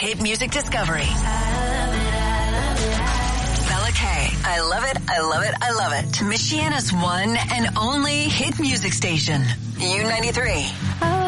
hit music discovery. Bella K. I love it, I love it, I love it. Michiana's one and only hit music station. U93.